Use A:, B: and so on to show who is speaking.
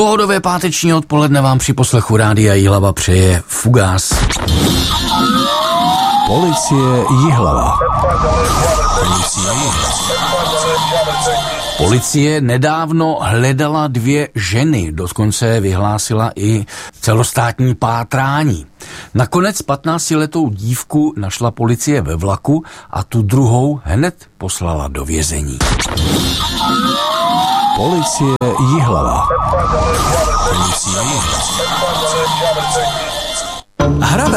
A: Pohodové páteční odpoledne vám při poslechu Rádia Jihlava přeje Fugás.
B: Policie Jihlava.
A: Policie nedávno hledala 2 ženy, dokonce vyhlásila i celostátní pátrání. Nakonec 15letou dívku našla policie ve vlaku a tu druhou hned poslala do vězení.
B: Policie Jihlava.
C: Hrada